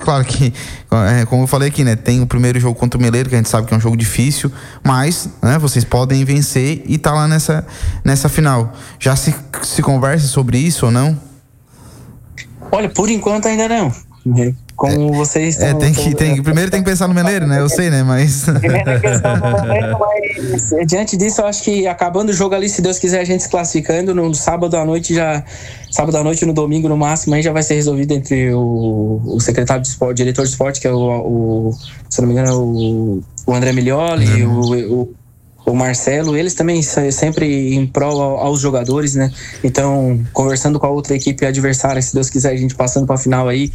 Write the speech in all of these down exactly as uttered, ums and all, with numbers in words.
Claro que, é, como eu falei aqui, né? Tem o primeiro jogo contra o Meleiro, que a gente sabe que é um jogo difícil, mas, né, vocês podem vencer e tá lá nessa, nessa final. Já se, se conversa sobre isso ou não? Olha, por enquanto ainda não. Como vocês estão... É, tem que, tem, primeiro tem que pensar no Meleiro, né? Eu sei, né? Mas... Primeira questão do Meleiro, mas diante disso, eu acho que acabando o jogo ali, se Deus quiser, a gente se classificando, no sábado à noite já... Sábado à noite, no domingo, no máximo, aí já vai ser resolvido entre o, o secretário de esporte, diretor de esporte, que é o, o se não me engano, é o, o André Miglioli, uhum. o, o o Marcelo, eles também sempre em prol aos jogadores, né? Então, conversando com a outra equipe adversária, se Deus quiser, a gente passando para a final aí,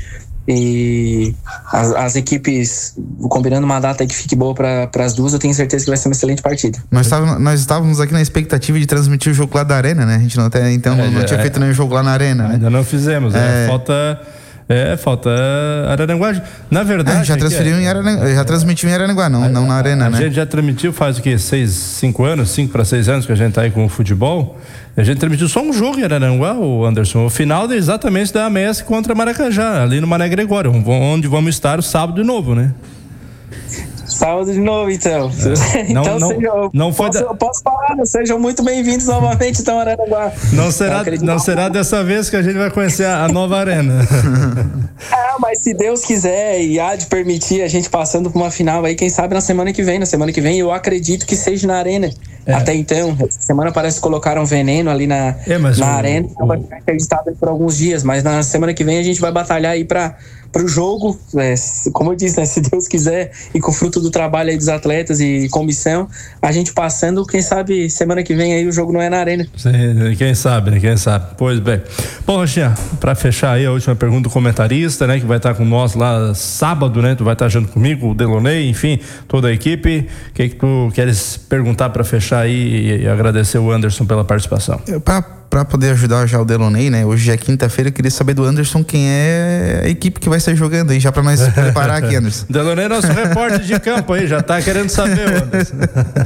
e as, as equipes combinando uma data que fique boa para as duas, eu tenho certeza que vai ser uma excelente partida. Nós, tava, nós estávamos aqui na expectativa de transmitir o jogo lá da Arena, né? A gente não até então é, não é, tinha feito nenhum jogo lá na Arena, ainda né? não fizemos, é, é falta... É, falta Araranguá. Na verdade. É, já transferiu é, em Araranguá, já transmitiu em Araranguá, não, a, não na Arena, a né? A gente já transmitiu faz o quê? Seis, cinco anos, cinco para seis anos que a gente tá aí com o futebol. A gente transmitiu só um jogo em Araranguá, o Anderson. O final é exatamente da M S contra Maracajá, ali no Mané Gregório, onde vamos estar o sábado de novo, né? Sábado de novo, então. É. Não, então não, sejam, não foi posso, da... eu posso falar, sejam muito bem-vindos novamente, então, Araranguá. Não será, não será dessa vez que a gente vai conhecer a, a nova arena. Ah, mas se Deus quiser e há de permitir a gente passando por uma final aí, quem sabe na semana que vem. Na semana que vem eu acredito que seja na arena. É. Até então, essa semana parece que colocaram veneno ali na, é, na o, arena, o... vai ficar acreditado por alguns dias, mas na semana que vem a gente vai batalhar aí para o jogo, é, como eu disse, né, se Deus quiser, e com o fruto do trabalho aí dos atletas e comissão, a gente passando, quem sabe semana que vem aí o jogo não é na arena. Sim, quem sabe, né? Quem sabe. Pois bem. Bom, Rochinha, para fechar aí a última pergunta do comentarista, né, que vai estar com nós lá sábado, né? Tu vai estar junto comigo, o Delonei, enfim, toda a equipe. O que que tu queres perguntar para fechar aí e agradecer o Anderson pela participação? Para poder ajudar já o Delonei, né? Hoje é quinta-feira, eu queria saber do Anderson quem é a equipe que vai estar jogando aí, já para nós preparar aqui, Anderson. Delonei é nosso repórter de campo aí, já tá querendo saber, Anderson.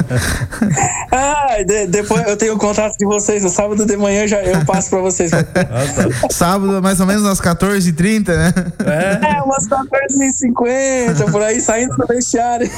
Ah, de, depois eu tenho o contato de vocês, no sábado de manhã já eu passo para vocês. Ah, tá. Sábado, mais ou menos às quatorze e trinta, né? É, é umas quatorze e cinquenta, por aí, saindo do vestiário.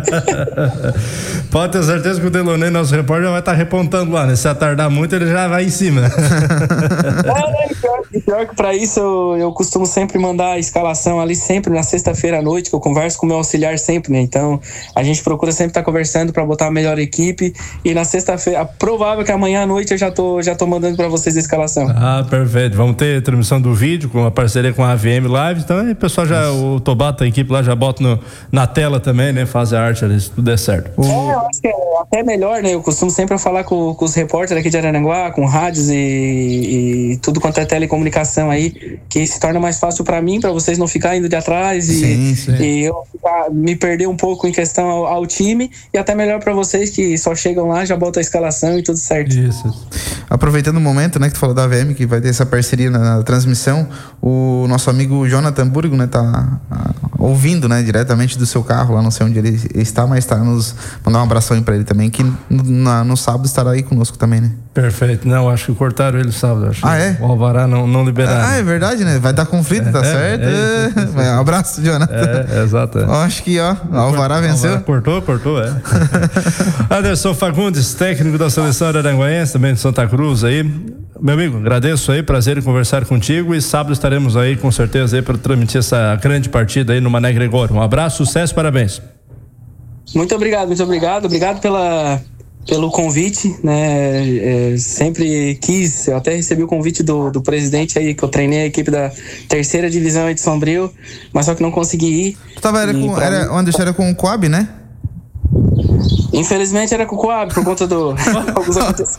Pode ter certeza que o Delonei, nosso repórter, já vai estar repontando lá, né? Se atardar muito, ele já vai em cima. É, é, pior, pior que pra isso eu, eu costumo sempre mandar a escalação ali sempre na sexta-feira à noite, que eu converso com o meu auxiliar sempre, né? Então a gente procura sempre estar conversando pra botar a melhor equipe, e na sexta-feira, provável que amanhã à noite eu já tô, já tô mandando pra vocês a escalação. Ah, perfeito. Vamos ter transmissão do vídeo com a parceria com a A V M Live, então aí o pessoal já, o Tobato, a equipe lá já bota no, na tela também, né? Faz a arte ali, se tudo der certo. É, eu acho que é até melhor, né? Eu costumo sempre falar com, com os repórteres aqui de Araranguá, com rádios e, e tudo quanto é telecomunicação aí, que se torna mais fácil pra mim, pra vocês não ficarem indo de atrás e, sim, sim. e eu ficar, me perder um pouco em questão ao, ao time, e até melhor pra vocês que só chegam lá, já botam a escalação e tudo certo. Isso. Aproveitando o momento, né, que tu falou da A V M, que vai ter essa parceria na, na transmissão, o nosso amigo Jonathan Burgo, né, tá a, ouvindo, né, diretamente do seu carro, lá não sei onde ele está, mas tá nos mandar um abração aí pra ele também, que no, na, no sábado estará aí conosco também, né? Perfeito. Não, acho que cortaram ele sábado. Acho ah, é? O Alvará não, não liberaram. Ah, é verdade, né? Vai dar conflito, é, tá é, certo? É, é, um abraço, Jonathan. É, exato. É. Acho que, ó, o Alvará venceu. Alvará cortou, cortou, é. Anderson Fagundes, técnico da seleção araranguaense, também de Santa Cruz aí. Meu amigo, agradeço aí, prazer em conversar contigo, e sábado estaremos aí com certeza aí para transmitir essa grande partida aí no Mané Gregório. Um abraço, sucesso, parabéns. Muito obrigado, muito obrigado. Obrigado pela... pelo convite, né? É, sempre quis, eu até recebi o convite do, do presidente aí, que eu treinei a equipe da terceira divisão aí de Sombrio, mas só que não consegui ir. Tu tava, era com, era, mim... Anderson, era com o Coab, né? Infelizmente era com o Coab, por conta do alguns acontecimentos.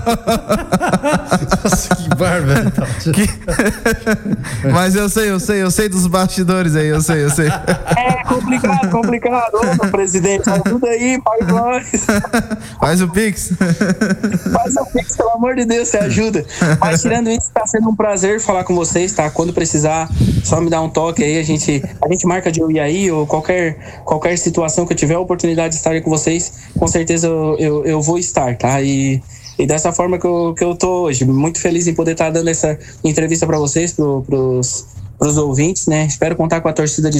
Nossa, que bárbaro. Que... Mas eu sei, eu sei, eu sei dos bastidores aí, eu sei, eu sei. É complicado, complicado. Ô, meu presidente, ajuda aí, paga nós. Faz o Pix. Faz o Pix, pelo amor de Deus, você ajuda. Mas tirando isso, tá sendo um prazer falar com vocês, tá? Quando precisar, só me dá um toque aí, a gente, a gente marca de eu ir aí, ou qualquer, qualquer situação que eu tiver a oportunidade de estar aí com vocês, com certeza eu, eu, eu vou estar, tá? E, e dessa forma que eu, que eu tô hoje, muito feliz em poder estar dando essa entrevista para vocês, pro, pros, pros ouvintes, né? Espero contar com a torcida de